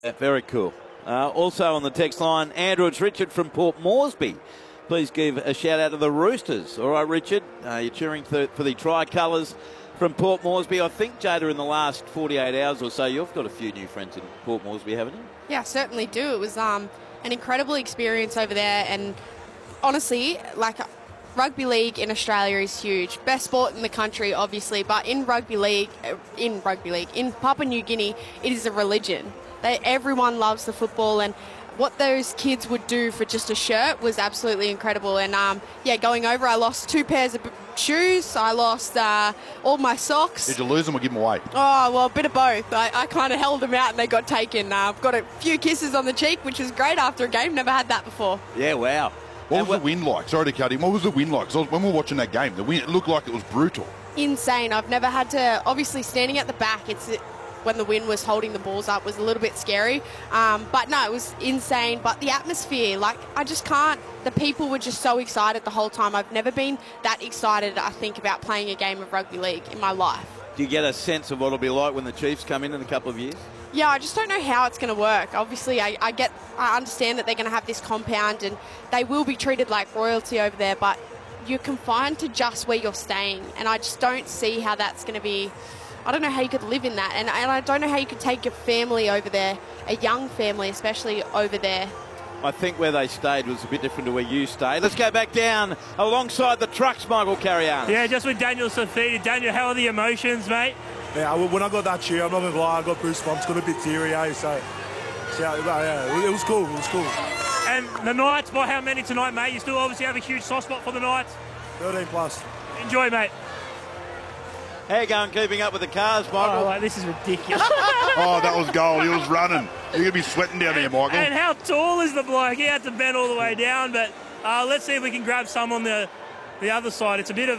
Very cool. Also on the text line, Andrew, it's Richard from Port Moresby. Please give a shout out to the Roosters. All right, Richard, you're cheering for the Tricolours from Port Moresby. I think, Jada, in the last 48 hours or so, you've got a few new friends in Port Moresby, haven't you? Yeah, I certainly do. It was an incredible experience over there, and honestly, rugby league in Australia is huge. Best sport in the country, obviously, but in Papua New Guinea, it is a religion. Everyone loves the football, and what those kids would do for just a shirt was absolutely incredible. And going over, I lost 2 pairs of shoes. I lost all my socks. Did you lose them or give them away? Oh, well, a bit of both. I kind of held them out and they got taken. I've got a few kisses on the cheek, which was great after a game. Never had that before. Yeah, wow. What was the wind like? Sorry to cut in. What was the wind like? Because when we were watching that game, the wind, it looked like it was brutal. Insane. I've never had to, obviously standing at the back, when the wind was holding the balls up was a little bit scary. But no, it was insane. But the atmosphere, I just can't. The people were just so excited the whole time. I've never been that excited, I think, about playing a game of rugby league in my life. Do you get a sense of what it'll be like when the Chiefs come in a couple of years? Yeah, I just don't know how it's going to work. Obviously, I understand that they're going to have this compound and they will be treated like royalty over there, but you're confined to just where you're staying. And I just don't see how that's going to be. I don't know how you could live in that. And I don't know how you could take your family over there, a young family especially, over there. I think where they stayed was a bit different to where you stayed. Let's go back down alongside the trucks, Michael Carianis. Yeah, just with Daniel Saifiti. Daniel, how are the emotions, mate? Yeah, when I got that cheer, I'm not going to lie, I got goosebumps, got a bit teary, so yeah, it was cool, And the Knights, by how many tonight, mate? You still obviously have a huge soft spot for the Knights. 13 plus. Enjoy, mate. How you going keeping up with the cars, Michael? Oh, this is ridiculous. Oh, that was gold. He was running. You're going to be sweating down there, Michael. And how tall is the bloke? He had to bend all the way down, but let's see if we can grab some on the other side. It's a bit of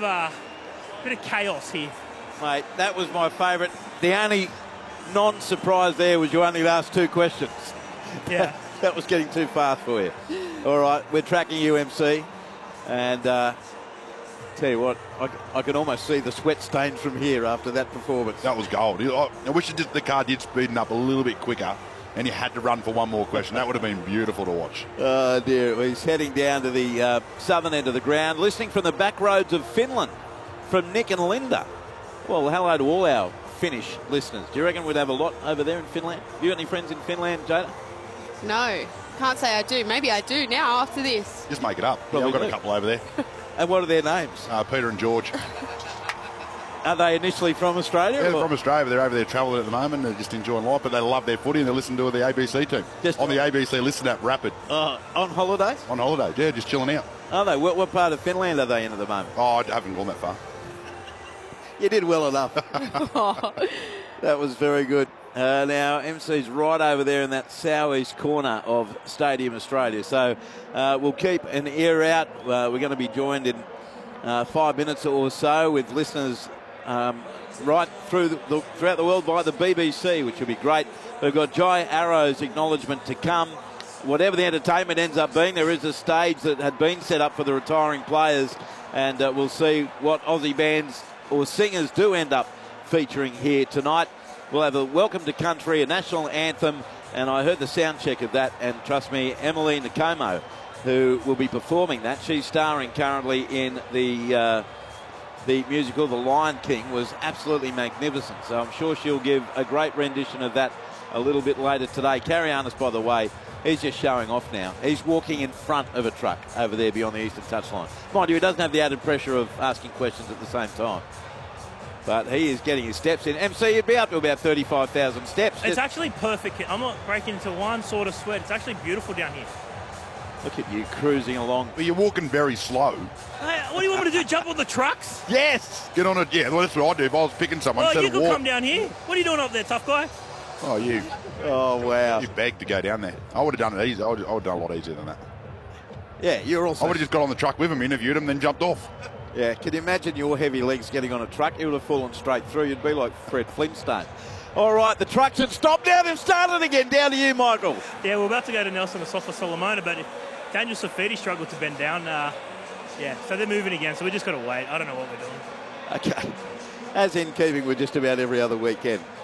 chaos here. Mate, that was my favourite. The only non-surprise there was you only asked 2 questions. Yeah. That was getting too fast for you. All right, we're tracking UMC, and tell you what, I can almost see the sweat stains from here after that performance. That was gold. I wish the car did speeden up a little bit quicker and you had to run for one more question. That would have been beautiful to watch. Oh, dear. He's heading down to the southern end of the ground, listening from the back roads of Finland from Nick and Linda. Well, hello to all our Finnish listeners. Do you reckon we'd have a lot over there in Finland? Have you got any friends in Finland, Jada? No, can't say I do. Maybe I do now after this. Just make it up. Probably I've got do. a couple over there. And what are their names? Peter and George. Are they initially from Australia? Yeah, they're from Australia. They're over there travelling at the moment. They're just enjoying life, but they love their footy and they listen to the ABC team. Just on the ABC Listen app, Rapid. On holidays? On holiday, yeah, just chilling out. Are they? What part of Finland are they in at the moment? Oh, I haven't gone that far. You did well enough. That was very good. Now, MC's right over there in that southeast corner of Stadium Australia. So we'll keep an ear out. We're going to be joined in 5 minutes or so with listeners right throughout the world by the BBC, which will be great. We've got Jai Arrow's acknowledgement to come. Whatever the entertainment ends up being, there is a stage that had been set up for the retiring players, and we'll see what Aussie bands or singers do end up featuring here tonight. We'll have a Welcome to Country, a national anthem, and I heard the sound check of that, and trust me, Emily Nakomo, who will be performing that, she's starring currently in the musical The Lion King, was absolutely magnificent. So I'm sure she'll give a great rendition of that a little bit later today. Carianis, by the way, he's just showing off now. He's walking in front of a truck over there beyond the eastern touchline. Mind you, he doesn't have the added pressure of asking questions at the same time. But he is getting his steps in. MC, you'd be up to about 35,000 steps. It's actually perfect. I'm not breaking into one sort of sweat. It's actually beautiful down here. Look at you cruising along. But you're walking very slow. Hey, what do you want me to do, jump on the trucks? Yes! Get on it. Yeah, well, that's what I'd do if I was picking someone. Oh, you instead of could walk. come down here. What are you doing up there, tough guy? Oh, you. Oh, wow. You begged to go down there. I would have done it easy. I would have done a lot easier than that. Yeah, you're also... I would have just got on the truck with him, interviewed him, then jumped off. Yeah, can you imagine your heavy legs getting on a truck? It would have fallen straight through. You'd be like Fred Flintstone. All right, the trucks have stopped now. They've started again. Down to you, Michael. Yeah, we're about to go to Nelson Asafa Solomona, but Daniel Saifiti struggled to bend down. Yeah, so they're moving again, so we just got to wait. I don't know what we're doing. Okay. As in keeping with just about every other weekend.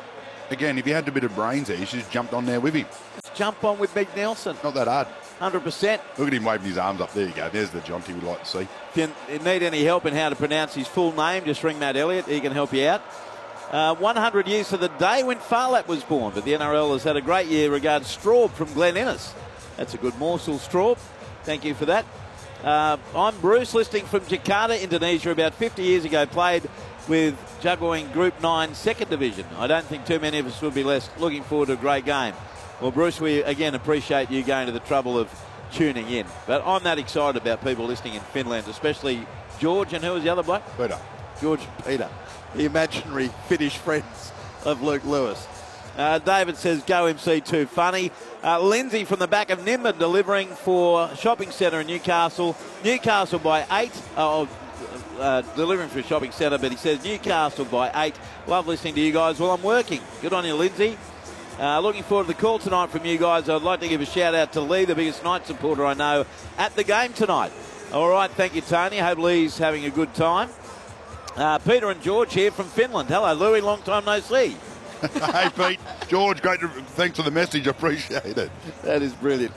Again, if you had a bit of brains there, you should have jumped on there with him. Let's jump on with Meg Nelson. Not that hard. 100%. Look at him waving his arms up. There you go. There's the Jonty we'd like to see. If you need any help in how to pronounce his full name, just ring Matt Elliott. He can help you out. 100 years to the day when Farlap was born, but the NRL has had a great year regarding Straub from Glen Innes. That's a good morsel, Straub. Thank you for that. I'm Bruce, listening from Jakarta, Indonesia. About 50 years ago, played with Jaguaring Group 9 Second Division. I don't think too many of us would be less looking forward to a great game. Well, Bruce, we again appreciate you going to the trouble of tuning in. But I'm that excited about people listening in Finland, especially George, and who was the other bloke? Peter. George Peter, the imaginary Finnish friends of Luke Lewis. David says, go MC2, funny. Lindsay from the back of Nimbin delivering for shopping centre in Newcastle. Newcastle by 8. Delivering for a shopping centre, but he says Newcastle by 8. Love listening to you guys while I'm working. Good on you, Lindsay. Looking forward to the call tonight from you guys. I'd like to give a shout out to Lee, the biggest Knight supporter I know, at the game tonight. All right, thank you, Tony. Hope Lee's having a good time. Peter and George here from Finland. Hello, Louie. Long time no see. Hey, Pete. George, thanks for the message. I appreciate it. That is brilliant.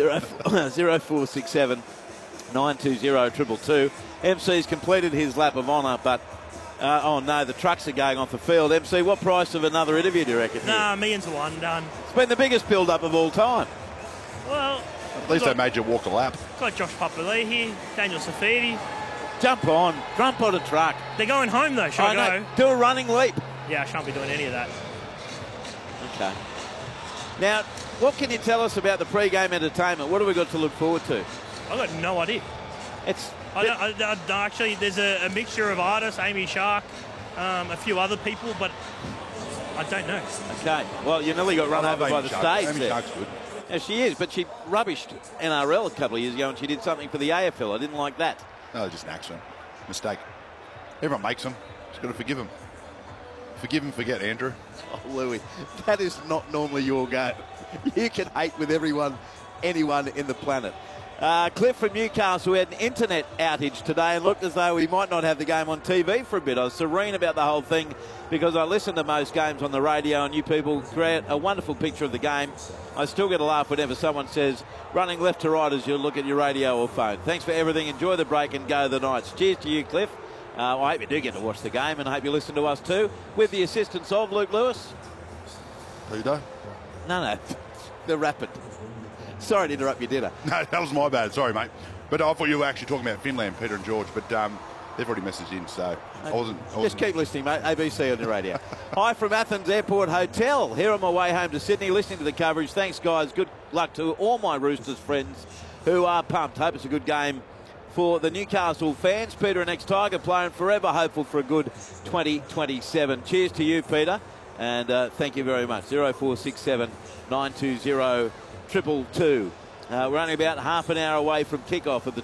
0467 920 222. MC's completed his lap of honour, but oh no, the trucks are going off the field. MC, what price of another interview do you reckon? Nah, $1 million to 1 done. It's been the biggest build-up of all time. Well, at least they made you walk the lap. Got Josh Papali here, Daniel Safidi. Jump on a truck. They're going home though. Should I go? Do a running leap. Yeah, I shan't be doing any of that. Okay. Now, what can you tell us about the pre-game entertainment? What have we got to look forward to? I've got no idea. Actually, there's a mixture of artists, Amy Shark, a few other people, but I don't know. Okay. Well, you nearly got run over by the stage Amy there. Shark's good. Yeah, she is, but she rubbished NRL a couple of years ago and she did something for the AFL. I didn't like that. No, just an accident. Mistake. Everyone makes them. Just got to forgive them. Forgive and forget, Andrew. Oh, Louis, that is not normally your game. You can hate with anyone in the planet. Cliff from Newcastle, we had an internet outage today and looked as though we might not have the game on TV for a bit. I was serene about the whole thing because I listen to most games on the radio and you people create a wonderful picture of the game. I still get a laugh whenever someone says running left to right as you look at your radio or phone. Thanks for everything. Enjoy the break and go the Knights. Cheers to you, Cliff. I hope you do get to watch the game and I hope you listen to us too with the assistance of Luke Lewis. Peter? No, the Rapid. Sorry to interrupt your dinner. No, that was my bad. Sorry, mate. But I thought you were actually talking about Finland, Peter and George, but they've already messaged in, so I wasn't. Just keep listening, mate. ABC on your radio. Hi from Athens Airport Hotel. Here on my way home to Sydney, listening to the coverage. Thanks, guys. Good luck to all my Roosters friends who are pumped. Hope it's a good game for the Newcastle fans. Peter, an ex-Tiger, playing forever, hopeful for a good 2027. Cheers to you, Peter, and thank you very much. 0467 920 222. We're only about half an hour away from kickoff of the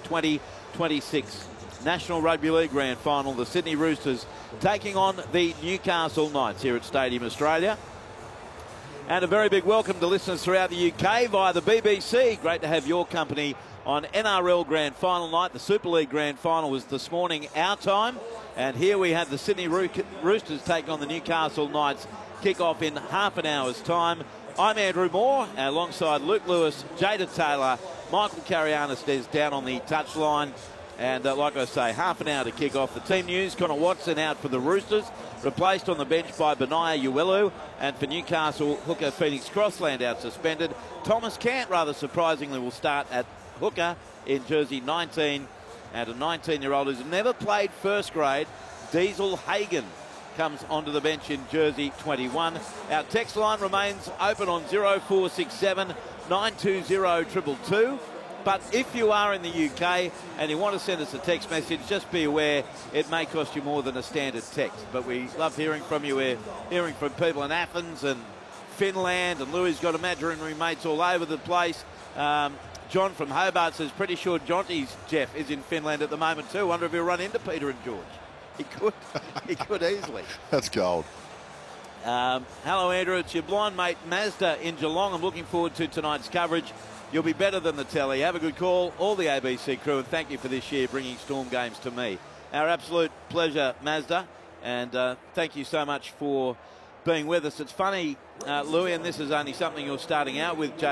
2026 National Rugby League Grand Final. The Sydney Roosters taking on the Newcastle Knights here at Stadium Australia. And a very big welcome to listeners throughout the UK via the BBC. Great to have your company on NRL Grand Final night. The Super League Grand Final was this morning our time. And here we have the Sydney Roosters taking on the Newcastle Knights. Kick-off in half an hour's time. I'm Andrew Moore, alongside Luke Lewis, Jada Taylor, Michael Carianis is down on the touchline. And like I say, half an hour to kick off. The team news, Connor Watson out for the Roosters, replaced on the bench by Benaya Uelu. And for Newcastle, hooker Phoenix Crossland out suspended. Thomas Cant, rather surprisingly, will start at hooker in jersey 19. And a 19-year-old who's never played first grade, Diesel Hagen, comes onto the bench in jersey 21. Our text line remains open on 0467 920 222. But if you are in the UK and you want to send us a text message, just be aware it may cost you more than a standard text. But we love hearing from you. We're hearing from people in Athens and Finland, and Louis got imaginary mates all over the place. John from Hobart says, pretty sure Jonty's Jeff is in Finland at the moment too. Wonder if he'll run into Peter and George. He could easily. That's gold. Hello, Andrew. It's your blind mate Mazda in Geelong. I'm looking forward to tonight's coverage. You'll be better than the telly. Have a good call, all the ABC crew, and thank you for this year bringing Storm games to me. Our absolute pleasure, Mazda, and thank you so much for being with us. It's funny, Louis, and this is only something you're starting out with,